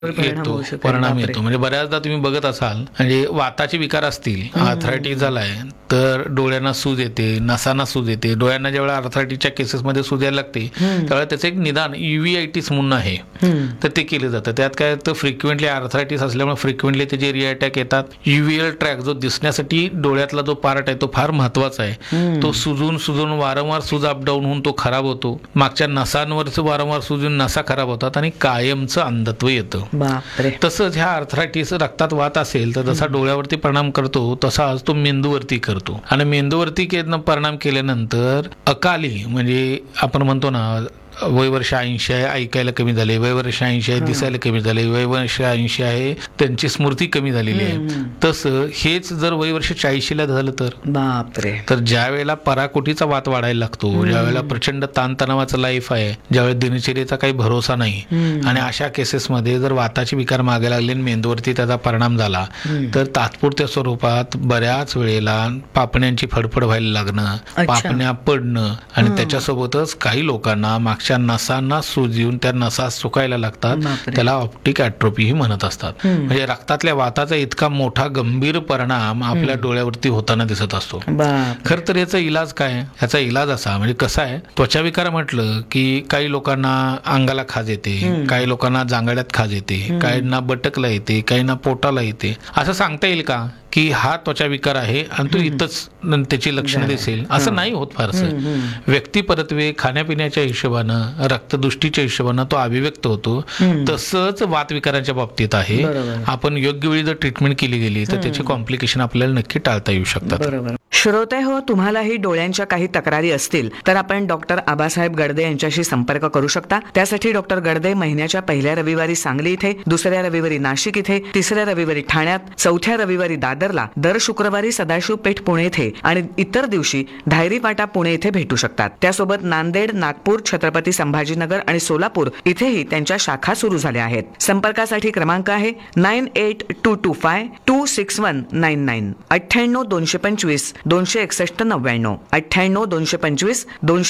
परिणाम येतो. म्हणजे बऱ्याचदा तुम्ही बघत असाल, म्हणजे वाताचे विकार असतील, आर्थरायटिस झालाय तर डोळ्यांना सूज येते, नसांना सूज येते. डोळ्यांना ज्यावेळेला आर्थरायटिसच्या केसेसमध्ये सूज यायला लागते त्यावेळेला त्याचं एक निदान यूव्हीआयटिस म्हणून आहे, तर ते केलं जातं. त्यात काय तर फ्रिक्वेंटली आर्थरायटिस असल्यामुळे फ्रिक्वेंटली त्याचे रिअटॅक येतात. यूव्हीएल ट्रॅक जो दिसण्यासाठी डोळ्यातला जो पार्ट आहे तो फार महत्वाचा आहे. तो सुजून वारंवार सूज अपडाऊन होऊन तो खराब होतो. मागच्या नसांवर वारंवार सुजून नसा खराब होतात आणि कायमचं अंधत्व येतं. तसंच ह्या आर्थरायटिस रक्तात वात असेल तर जसा डोळ्यावरती परिणाम करतो तसा तो मेंदूवरती करतो. आणि मेंदूवरती परिणाम केल्यानंतर अकाली, म्हणजे आपण म्हणतो ना वयवर्ष 80 आहे ऐकायला कमी झाले, वयवर्ष 80 आहे दिसायला कमी झाले, वयवर्ष 80 आहे त्यांची स्मृती कमी झालेली आहे. तसं हेच जर वयवर्ष 40ला झालं तर ज्या वेळेला पराकोटीचा वात वाढायला लागतो, ज्या वेळेला प्रचंड ताणतणावाचं लाईफ आहे, ज्यावेळेला दिनचर्येचा काही भरोसा नाही, आणि अशा केसेसमध्ये जर वाताचे विकार मागे लागले आणि मेंदूवरती त्याचा परिणाम झाला तर तात्पुरत्या स्वरूपात बऱ्याच वेळेला पापण्यांची फडफड व्हायला लागणं, पापण्या पडणं, आणि त्याच्यासोबतच काही लोकांना मागच्या नसांना सूज येऊन त्या नसा सुकायला लागतात. त्याला ऑप्टिक ॲट्रोपी म्हणत असतात. म्हणजे रक्तातल्या वाताचा इतका मोठा गंभीर परिणाम आपल्या डोळ्यावरती होताना दिसत असतो. खरं तर याचा इलाज काय? याचा इलाज असा, म्हणजे कसा आहे, त्वचा विकार म्हटलं की काही लोकांना अंगाला खाज येते, काही लोकांना जांघाड्यात खाज येते, काहींना बटकला येते, काहींना पोटाला येते. असं सांगता येईल का की हा त्वचा विकार आहे आणि तो इथंच त्याची लक्षणं दिसेल? असं नाही होत फारसं. व्यक्तिपरत्वे, खाण्यापिण्याच्या हिशोबानं, रक्तदृष्टीच्या हिशोबानं तो अभिव्यक्त होतो. तसंच वातविकाराच्या बाबतीत आहे. आपण योग्य वेळी जर ट्रीटमेंट केली गेली तर त्याचे कॉम्प्लिकेशन आपल्याला नक्की टाळता येऊ शकतात. श्रोते हो, तुम्हालाही डोळ्यांच्या काही तक्रारी असतील तर आपण डॉक्टर आबासाहेब गडदे यांच्याशी संपर्क करू शकता. त्यासाठी डॉक्टर गडदे महिन्याच्या पहिल्या रविवारी सांगली इथे, दुसऱ्या रविवारी नाशिक इथे, तिसऱ्या रविवारी ठाण्यात, चौथ्या रविवारी दादरला, दर शुक्रवारी सदाशिव पेठ पुणे इथे आणि इतर दिवशी धायरी पाटा पुणे इथे भेटू शकतात. त्यासोबत नांदेड, नागपूर, छत्रपती संभाजीनगर आणि सोलापूर इथेही त्यांच्या शाखा सुरू झाल्या आहेत. संपर्कासाठी क्रमांक आहे 9822526199 98 225 261 98 225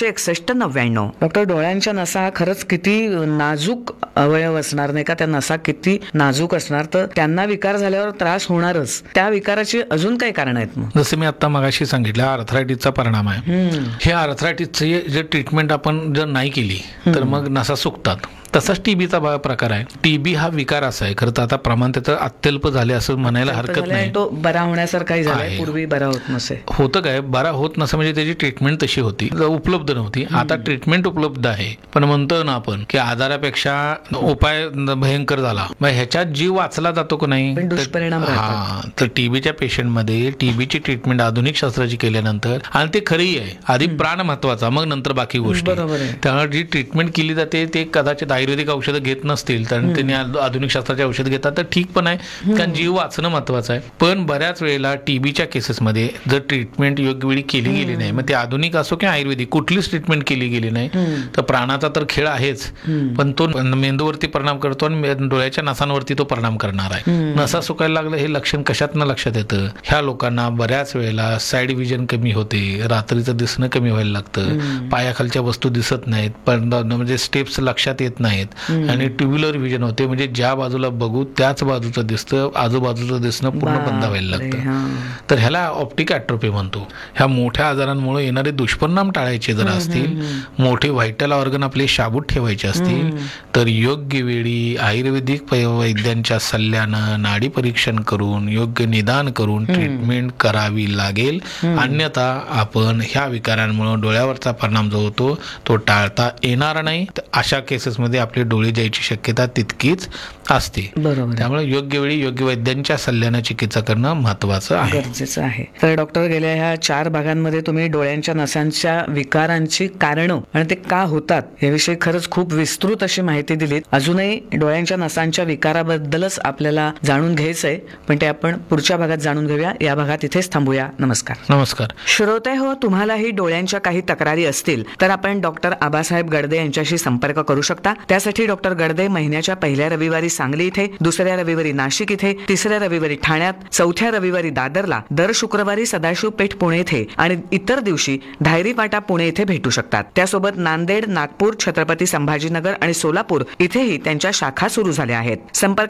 261. डॉक्टर, डोळ्यांच्या नसा खरंच किती नाजूक अवयव असणार नाही का? त्या नसा किती नाजूक असणार, तर त्यांना विकार झाल्यावर त्रास होणारच. त्या विकाराची अजून काही कारण आहेत मग? जसं मी आता मगाशी सांगितलं, आर्थरायटिसचा परिणाम आहे. हे आर्थरायटिसचे जर ट्रीटमेंट आपण जर नाही केली तर मग नसा सुकतात. तसाच टीबीचा प्रकार आहे. टीबी हा विकार असा आहे, खरं तर आता प्रमाण त्याचं अत्यल्प झाले असं म्हणायला हरकत नाही. तो बरा होण्यासारखाही झालाय, पूर्वी बरा होत नसे. होतं काय, बरा होत नसं म्हणजे त्याची ट्रीटमेंट तशी होती, उपलब्ध नव्हती. आता ट्रीटमेंट उपलब्ध आहे, पण म्हणतो ना आपण की आजारापेक्षा उपाय भयंकर झाला. मग ह्याच्यात जीव वाचला जातो की नाही? दुष्परिणाम. तर टीबीच्या पेशंटमध्ये टीबीची ट्रीटमेंट आधुनिक शास्त्राची केल्यानंतर, आणि ते खरंही आहे, आधी प्राण महत्वाचा, मग नंतर बाकी गोष्टी. त्यामुळे जी ट्रीटमेंट केली जाते ते कदाचित आयुर्वेदिक औषधं घेत नसतील तर त्यांनी आधुनिक शास्त्राचे औषध घेतात तर ठीक पण आहे, कारण जीव वाचणं महत्वाचं आहे. पण बऱ्याच वेळेला टीबीच्या केसेसमध्ये जर ट्रीटमेंट योग्य वेळी केली गेली नाही, मग ते आधुनिक असो किंवा आयुर्वेदिक, कुठलीच ट्रीटमेंट केली गेली नाही तर प्राणाचा तर खेळ आहेच, पण तो मेंदूवरती परिणाम करतो आणि डोळ्याच्या नसांवरती तो परिणाम करणार आहे. नसा सुकायला लागलं हे लक्षण कशातनं लक्षात येतं? ह्या लोकांना बऱ्याच वेळेला साईड विजन कमी होते, रात्रीचं दिसणं कमी व्हायला लागतं, पायाखालच्या वस्तू दिसत नाहीत, पण म्हणजे स्टेप्स लक्षात येत नाहीत, आणि ट्युब्युलर विजन होते, म्हणजे ज्या बाजूला बघू त्याच बाजूचं दिसतं, आजूबाजूचं दिसणं पूर्ण बंद व्हायला लागतं. तर ह्याला ऑप्टिक ॲट्रोपी म्हणतो. ह्या मोठ्या आजारांमुळे येणारे दुष्परिणाम टाळायचे जर असतील, मोठे व्हायटल ऑर्गन आपले शाबूत ठेवायचे असतील, तर योग्य वेळी आयुर्वेदिक वैद्यांच्या सल्ल्यानं नाडी परीक्षण करून योग्य निदान करून ट्रीटमेंट करावी लागेल. अन्यथा आपण ह्या विकारांमुळे डोळ्यावरचा परिणाम जो होतो तो टाळता येणार नाही. अशा केसेसमध्ये आपले डोळे जायची शक्यता तितकीच असते. त्यामुळे योग्य वेळी योग्य वैद्यांच्या सल्ल्यानं चिकित्सा करणं महत्वाचं आहे, गरजेचं आहे. तर डॉक्टर, गेल्या ह्या 4 भागांमध्ये तुम्ही डोळ्यांच्या नसांच्या विकारांची कारणं आणि ते का होतात याविषयी खरंच खूप विस्तृत अशी माहिती दिलीत. अजूनही डोळ्यांच्या नसांच्या विकाराबद्दलच आपल्याला जाणून घ्यायचंय, पण ते आपण पुढच्या भागात जाणून घेऊया. या भागात इथेच थांबूया. नमस्कार. नमस्कार. श्रोते हो, तुम्हालाही डोळ्यांच्या काही तक्रारी असतील तर आपण डॉक्टर आबासाहेब गडदे यांच्याशी संपर्क करू शकता. त्यासाठी डॉक्टर गडदे महिन्याच्या पहिल्या रविवारी सांगली इथे, दुसऱ्या रविवारी नाशिक इथे, तिसऱ्या रविवारी ठाण्यात, चौथ्या रविवारी दादरला, दर शुक्रवारी सदाशिव पेठ पुणे इथे आणि इतर दिवशी धायरी फाटा पुणे इथे भेटू शकतात. त्यासोबत नांदेड, नागपूर, छत्रपती संभाजीनगर आणि सोलापूर इथेही त्यांच्या शाखा सुरू झाल्या आहेत. संपर्क